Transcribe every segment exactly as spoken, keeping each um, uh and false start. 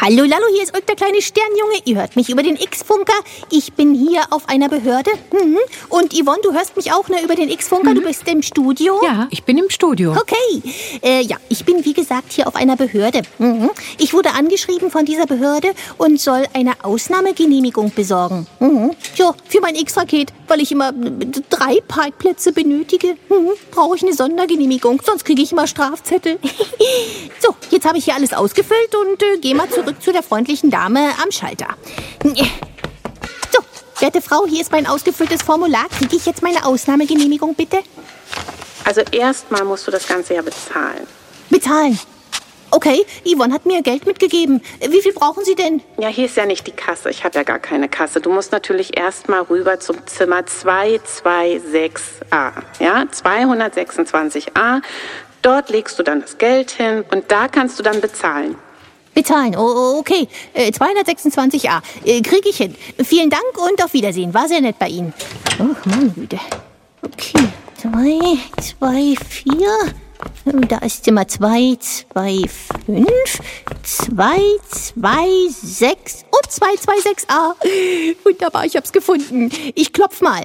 Hallo, Lallo, hier ist der kleine Sternjunge. Ihr hört mich über den X-Funker. Ich bin hier auf einer Behörde. Mhm. Und Yvonne, du hörst mich auch ne, über den X-Funker. Mhm. Du bist im Studio. Ja, ich bin im Studio. Okay. Äh, ja, ich bin, wie gesagt, hier auf einer Behörde. Mhm. Ich wurde angeschrieben von dieser Behörde und soll eine Ausnahmegenehmigung besorgen. Mhm. Ja, für mein X-Raket, weil ich immer drei Parkplätze benötige. Mhm. Brauche ich eine Sondergenehmigung, sonst kriege ich immer Strafzettel. So, jetzt habe ich hier alles ausgefüllt und äh, gehe mal zurück zu der freundlichen Dame am Schalter. So, werte Frau, hier ist mein ausgefülltes Formular. Kriege ich jetzt meine Ausnahmegenehmigung, bitte? Also erstmal musst du das Ganze ja bezahlen. Bezahlen? Okay, Yvonne hat mir Geld mitgegeben. Wie viel brauchen Sie denn? Ja, hier ist ja nicht die Kasse. Ich habe ja gar keine Kasse. Du musst natürlich erstmal rüber zum Zimmer zweihundertsechsundzwanzig a. Ja, zweihundertsechsundzwanzig a. Dort legst du dann das Geld hin und da kannst du dann bezahlen. Bezahlen, oh, okay. Äh, zweihundertsechsundzwanzig a. Äh, kriege ich hin. Vielen Dank und auf Wiedersehen. War sehr nett bei Ihnen. Oh, meine Güte. Okay, zwei, zwei, vier. Da ist Zimmer zwei, zwei, fünf, zwei, zwei, sechs und zwei, zwei, sechs a. Wunderbar, ich hab's gefunden. Ich klopf mal.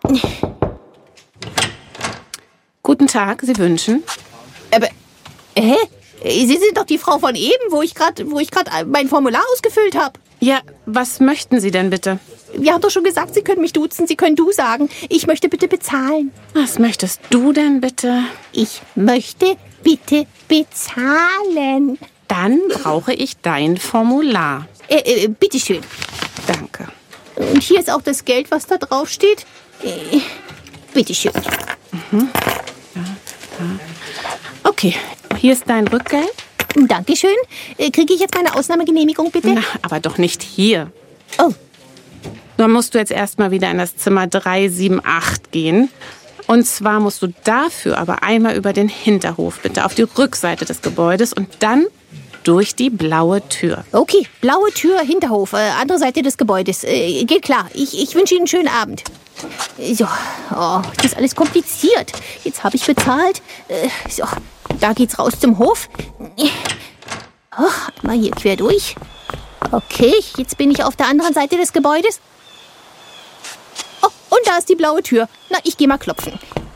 Guten Tag, Sie wünschen? Aber, hä? Sie sind doch die Frau von eben, wo ich gerade wo ich gerade mein Formular ausgefüllt habe. Ja, was möchten Sie denn bitte? Wir haben doch schon gesagt, Sie können mich duzen, Sie können du sagen. Ich möchte bitte bezahlen. Was möchtest du denn bitte? Ich möchte bitte bezahlen. Dann brauche ich dein Formular. Äh, äh, bitteschön. Danke. Und hier ist auch das Geld, was da drauf steht. Äh, bitteschön. Mhm. Ja, ja. Okay, hier ist dein Rückgeld. Dankeschön. Äh, kriege ich jetzt meine Ausnahmegenehmigung, bitte? Na, aber doch nicht hier. Oh. Dann musst du jetzt erstmal wieder in das Zimmer drei sieben acht gehen. Und zwar musst du dafür aber einmal über den Hinterhof, bitte auf die Rückseite des Gebäudes und dann durch die blaue Tür. Okay, blaue Tür, Hinterhof, äh, andere Seite des Gebäudes. Äh, geht klar. Ich, ich wünsche Ihnen einen schönen Abend. So, oh, das ist alles kompliziert. Jetzt habe ich bezahlt. Äh, so, da geht's raus zum Hof. Oh, mal hier quer durch. Okay, jetzt bin ich auf der anderen Seite des Gebäudes. Oh, und da ist die blaue Tür. Na, ich gehe mal klopfen.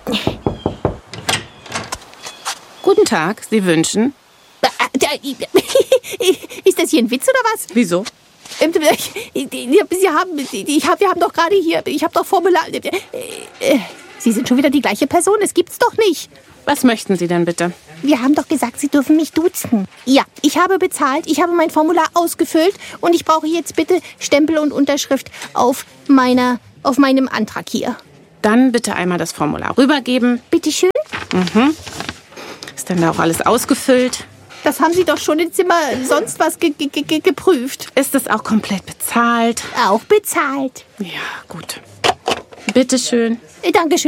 Guten Tag, Sie wünschen? Ist das hier ein Witz oder was? Wieso? Sie haben, ich hab, wir haben doch gerade hier, ich habe doch Formular. Sie sind schon wieder die gleiche Person, das gibt's doch nicht. Was möchten Sie denn bitte? Wir haben doch gesagt, Sie dürfen mich duzen. Ja, ich habe bezahlt, ich habe mein Formular ausgefüllt und ich brauche jetzt bitte Stempel und Unterschrift auf meiner, auf meinem Antrag hier. Dann bitte einmal das Formular rübergeben. Bitteschön. Mhm. Ist denn da auch alles ausgefüllt? Das haben Sie doch schon im Zimmer sonst was ge ge ge geprüft. Ist das auch komplett bezahlt? Auch bezahlt. Ja, gut. Bitteschön. Dankeschön.